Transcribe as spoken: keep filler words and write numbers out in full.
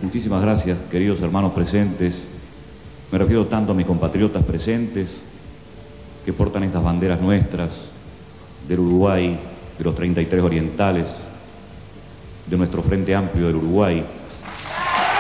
Muchísimas gracias, queridos hermanos presentes. Me refiero tanto a mis compatriotas presentes que portan estas banderas nuestras, del Uruguay, de los treinta y tres orientales, de nuestro Frente Amplio del Uruguay,